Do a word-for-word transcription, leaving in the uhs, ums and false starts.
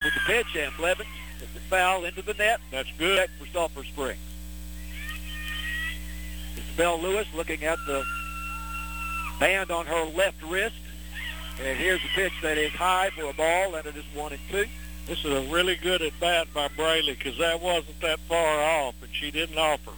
with the pitch, and Blevins gets the foul into the net. That's good. For Sulphur Springs. Isabel Lewis looking at the band on her left wrist. And here's a pitch that is high for a ball, and it is one and two. This is a really good at-bat by Braley because that wasn't that far off, and she didn't offer.